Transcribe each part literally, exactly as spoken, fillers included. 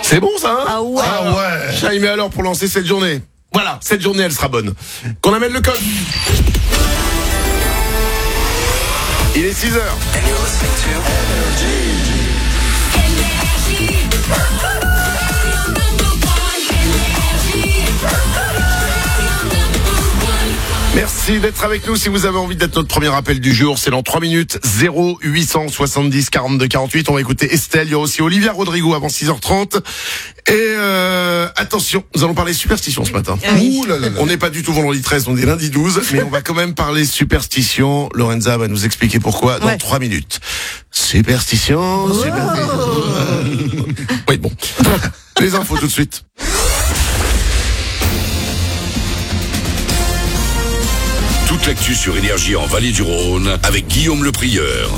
C'est bon ça, hein? Ah ouais. Ah ouais. Chaimé alors pour lancer cette journée. Voilà, cette journée elle sera bonne. Qu'on amène le code. Il est six heures. Merci d'être avec nous. Si vous avez envie d'être notre premier appel du jour, c'est dans trois minutes. zéro huit cent soixante-dix quarante-deux quarante-huit. On va écouter Estelle. Il y aura aussi Olivia Rodrigo avant six heures trente. Et euh, attention, nous allons parler superstition ce matin. Oui. Ouh là là là. On n'est pas du tout vendredi treize, on est lundi douze. Mais on va quand même parler superstition. Lorenza va nous expliquer pourquoi dans Ouais. trois minutes. Superstition, superstition. Oui, bon. Les infos tout de suite. Toute l'actu sur Énergie en Vallée du Rhône avec Guillaume Le Prieur.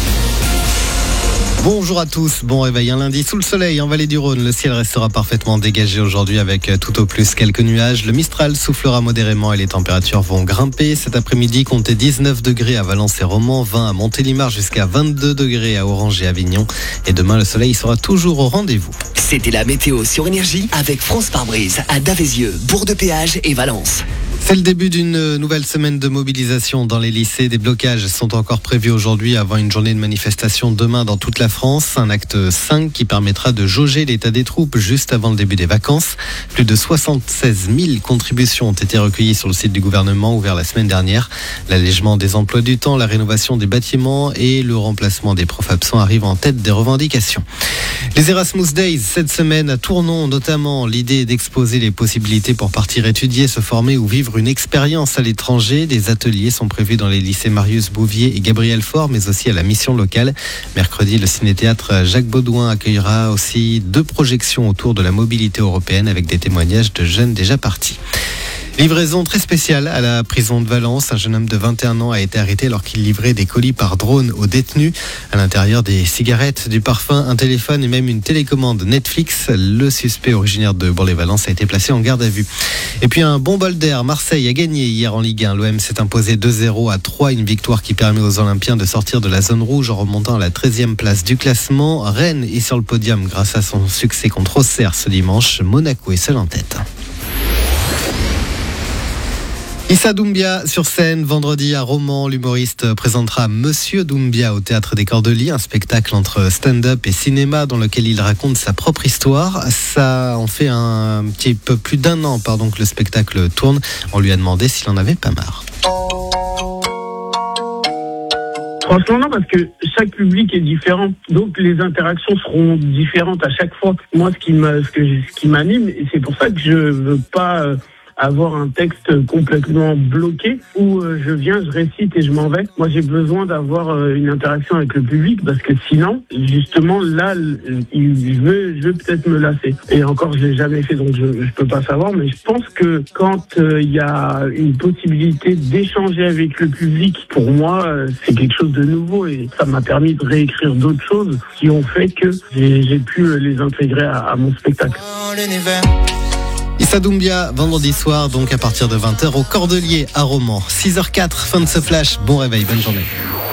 Bonjour à tous, bon réveil un lundi sous le soleil en Vallée du Rhône. Le ciel restera parfaitement dégagé aujourd'hui avec tout au plus quelques nuages. Le Mistral soufflera modérément et les températures vont grimper. Cet après-midi, comptez dix-neuf degrés à Valence et Romans, vingt à Montélimar, jusqu'à vingt-deux degrés à Orange et Avignon. Et demain, le soleil sera toujours au rendez-vous. C'était la météo sur Énergie avec France Pare-Brise à Davézieux, Bourg-de-Péage et Valence. C'est le début d'une nouvelle semaine de mobilisation dans les lycées. Des blocages sont encore prévus aujourd'hui avant une journée de manifestation demain dans toute la France. Un acte cinq qui permettra de jauger l'état des troupes juste avant le début des vacances. Plus de soixante-seize mille contributions ont été recueillies sur le site du gouvernement ouvert la semaine dernière. L'allègement des emplois du temps, la rénovation des bâtiments et le remplacement des profs absents arrivent en tête des revendications. Les Erasmus Days, cette semaine à Tournon notamment, l'idée est d'exposer les possibilités pour partir étudier, se former ou vivre une expérience à l'étranger. Des ateliers sont prévus dans les lycées Marius Bouvier et Gabriel Faure, mais aussi à la mission locale. Mercredi, le ciné-théâtre Jacques Baudouin accueillera aussi deux projections autour de la mobilité européenne avec des témoignages de jeunes déjà partis. Livraison très spéciale à la prison de Valence. Un jeune homme de vingt et un ans a été arrêté alors qu'il livrait des colis par drone aux détenus. À l'intérieur, des cigarettes, du parfum, un téléphone et même une télécommande Netflix. Le suspect originaire de Bourg-les-Valence a été placé en garde à vue. Et puis un bon bol d'air. Marseille a gagné hier en Ligue un. L'O M s'est imposé deux zéro à trois. Une victoire qui permet aux Olympiens de sortir de la zone rouge en remontant à la treizième place du classement. Rennes est sur le podium grâce à son succès contre Auxerre ce dimanche. Monaco est seul en tête. Issa Doumbia sur scène vendredi à Romans. L'humoriste présentera Monsieur Doumbia au Théâtre des Cordeliers, un spectacle entre stand-up et cinéma dans lequel il raconte sa propre histoire. Ça en fait un petit peu plus d'un an pardon, que le spectacle tourne. On lui a demandé s'il en avait pas marre. Franchement non, parce que chaque public est différent, donc les interactions seront différentes à chaque fois. Moi, ce qui m'a, ce que, ce qui m'anime, et c'est pour ça que je veux pas euh, avoir un texte complètement bloqué où euh, je viens, je récite et je m'en vais. Moi, j'ai besoin d'avoir euh, une interaction avec le public parce que sinon, justement, là, il veut, je veux peut-être me lasser. Et encore, je l'ai jamais fait, donc je, je peux pas savoir. Mais je pense que quand il euh, y a une possibilité d'échanger avec le public, pour moi, euh, c'est quelque chose de nouveau et ça m'a permis de réécrire d'autres choses qui ont fait que j'ai, j'ai pu euh, les intégrer à, à mon spectacle. Issa Doumbia, vendredi soir, donc à partir de vingt heures au Cordelier à Romans. six heures zéro quatre, fin de ce flash. Bon réveil, bonne journée.